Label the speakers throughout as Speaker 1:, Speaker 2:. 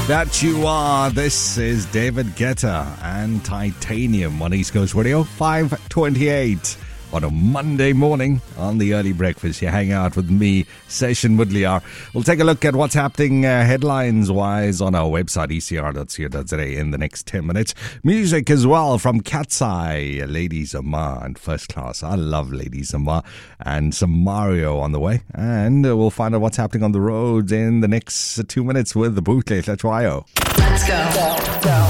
Speaker 1: That you are. This is David Guetta and Titanium on East Coast Radio, 5:28 on a Monday morning on the Early Breakfast. You hang out with me, Session Mudliar. We'll take a look at what's happening headlines-wise on our website, ecr.co.za, in the next 10 minutes. Music as well from Katsai, Lady Zamar, and First Class. I love Lady Zamar. And some Mario on the way. And we'll find out what's happening on the roads in the next 2 minutes with the Bootleg. Let's go.
Speaker 2: Let's go.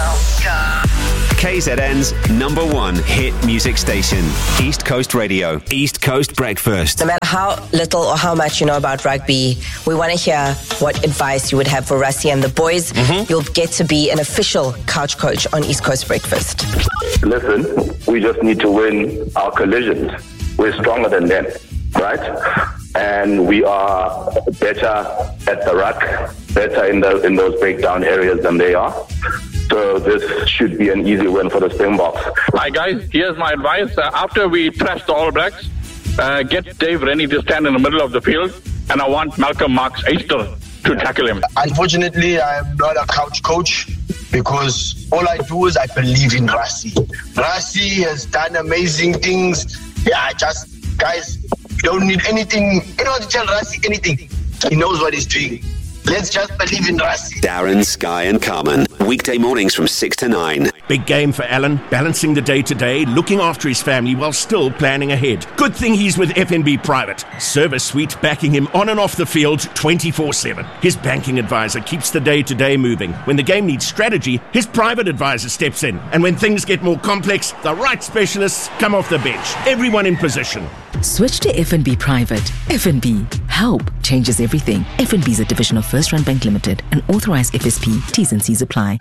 Speaker 3: KZN's number one hit music station, East Coast Radio, East Coast Breakfast.
Speaker 2: No matter how little or how much you know about rugby, we want to hear what advice you would have for Rassie and the boys. You'll get to be an official couch coach on East Coast Breakfast.
Speaker 4: Listen, we just need to win our collisions. We're stronger than them, right? And we are better at the ruck, better in those breakdown areas than they are. So this should be an easy win for the Springboks.
Speaker 5: Hi guys, here's my advice. After we trash the All Blacks, get Dave Rennie to stand in the middle of the field, and I want Malcolm Marx Easter to tackle him.
Speaker 6: Unfortunately, I am not a couch coach because all I do is I believe in Rassie. Rassie has done amazing things. Yeah, guys, you don't need anything. You don't have to tell Rassie anything. He knows what he's doing. Let's just believe in Rassie.
Speaker 3: Darren, Sky and Carmen. Weekday mornings from 6 to 9.
Speaker 7: Big game for Alan, balancing the day-to-day, looking after his family while still planning ahead. Good thing he's with FNB Private. Service suite backing him on and off the field 24/7. His banking advisor keeps the day-to-day moving. When the game needs strategy, his private advisor steps in. And when things get more complex, the right specialists come off the bench. Everyone in position.
Speaker 8: Switch to FNB Private. FNB. Help changes everything. FNB is a division of First Rand Bank Limited, an authorized FSP. T's and C's apply.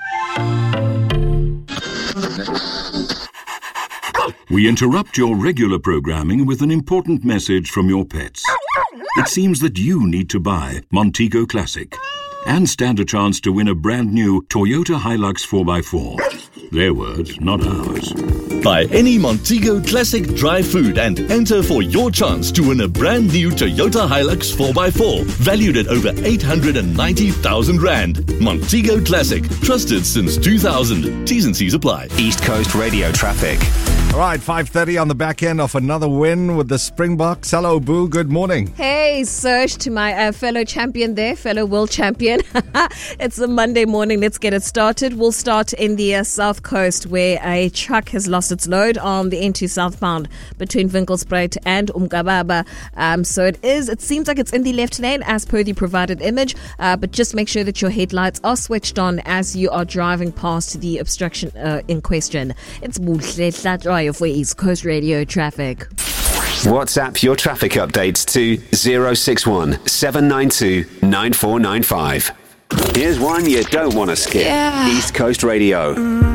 Speaker 9: We interrupt your regular programming with an important message from your pets. It seems that you need to buy Montego Classic and stand a chance to win a brand new Toyota Hilux 4x4. Their words, not ours.
Speaker 10: Buy any Montego Classic dry food and enter for your chance to win a brand new Toyota Hilux 4x4, valued at over 890,000 Rand. Montego Classic, trusted since 2000. T's and C's apply.
Speaker 3: East Coast Radio traffic.
Speaker 1: All right, 5:30 on the back end of another win with the Springboks. Hello, Boo. Good morning.
Speaker 11: Hey, Serge, to my fellow champion there, fellow world champion. It's a Monday morning. Let's get it started. We'll start in the South Coast, where a truck has lost its load on the N2 southbound between Winkelspruit and Umgababa. So it seems like it's in the left lane as per the provided image, but just make sure that your headlights are switched on as you are driving past the obstruction in question. It's Buhle for East Coast Radio traffic.
Speaker 3: WhatsApp your traffic updates to 061 792 9495. Here's one you don't want to skip. East Coast Radio.